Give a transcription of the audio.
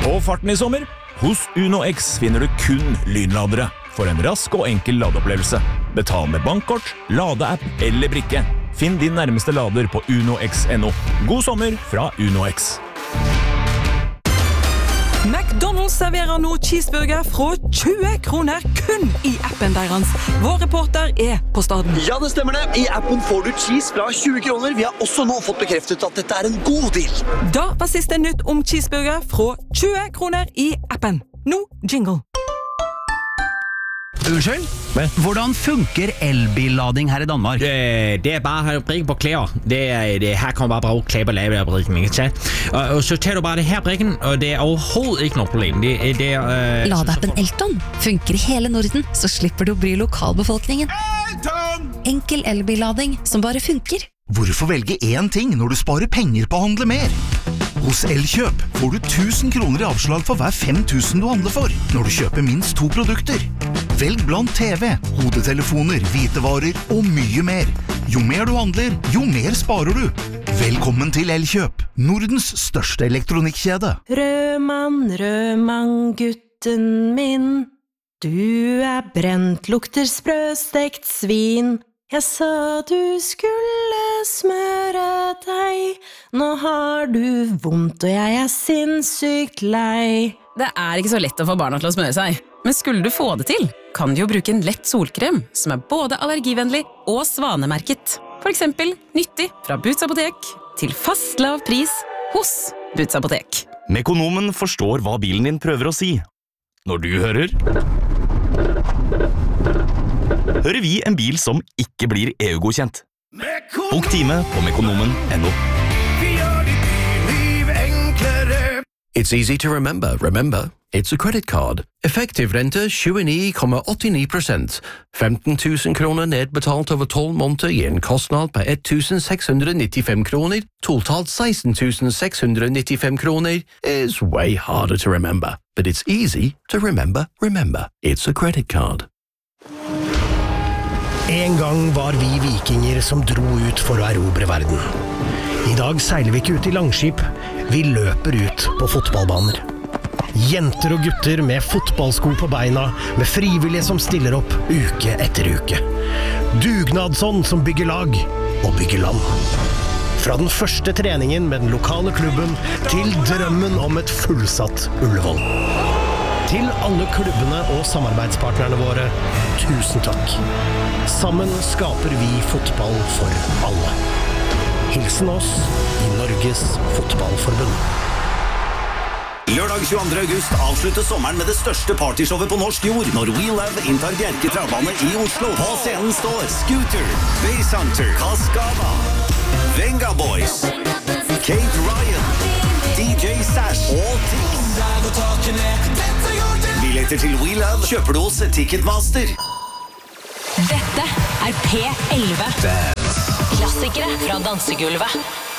Og farten I sommer? Hos Uno X finner du kun lynladere for en rask og enkel ladeopplevelse. Betal med bankkort, ladeapp eller brikke. Finn din nærmeste lader på unox.no. God sommer fra Uno X. McDonald's serverer nå cheeseburger fra 20 kroner kun I appen deres. Vår reporter på staden. Ja, det stemmer det. I appen får du cheese fra 20 kroner. Vi har også nå fått bekreftet at dette en god deal. Da var siste nytt om cheeseburger fra 20 kroner I appen. Nå jingle. Unnskyld? Hvordan funker elbillading her I Danmark? Det bare å brikke på klær. Her kan man bare bruke klær på ladebrikken, ikke sant? Og så tar du bare det her brikken, og det overhovedet ikke noe problem. Ladeappen Elton funker I hele Norden, så slipper du å bry lokalbefolkningen. Elton! Enkel elbillading som bare funker. Hvorfor velge én ting når du sparer penger på å handle mer? Hos Elkjøp får du 1000 kroner I avslag for hver 5000 du handler for, når du kjøper minst 2 produkter. Velg blant TV, hodetelefoner, hvitevarer og mye mer. Jo mer du handler, jo mer sparer du. Velkommen til Elkjøp, Nordens største elektronikkjede. Rødmann, gutten min. Du brent, lukter sprøstekt svin. Jeg sa du skulle smøre deg. Nå har du vondt, og jeg sinnssykt lei. Det ikke så lett å få barna til å smøre seg. Men skulle du få det til, kan du jo bruke en lett solkrem som både allergivennlig og svanemerket. For eksempel nyttig fra Boots Apotek til fast lav pris hos Boots Apotek. Mekonomen forstår hva bilen din prøver å si. Når du hører vi en bil som ikke blir EU-godkjent. Bok time på mekonomen.no. It's easy to remember. Remember, it's a credit card. Effektiv rente 29,89%. 15 000 kroner nedbetalt over 12 måneder gir en kostnad på 1,695 kroner. Totalt 16 695 kroner is way harder to remember. But it's easy to remember. Remember, it's a credit card. En gang var vi vikinger som dro ut for å erobre verden. I dag seiler vi ikke ut I langskip, vi løper ut på fotballbaner. Jenter og gutter med fotballsko på beina, med frivillige som stiller opp uke etter uke. Dugnadsånd som bygger lag og bygger land. Fra den første treningen med den lokale klubben til drømmen om et fullsatt Ullevål. Til alle klubbene og samarbeidspartnerne våre, tusen takk. Sammen skaper vi fotball for alle. Hilsen oss I Norges Fotballforbund. Lørdag 22. august avslutter sommeren med det største partyshowet på norsk jord når We Love inntar Bjerke travbane I Oslo. På scenen står Scooter, Bass Hunter, Cascada, Venga Boys, Kate Ryan, DJ Sash og Tix. Billetter til We Love kjøper du hos Ticketmaster. Dette P11. Klassikere fra dansegulvet.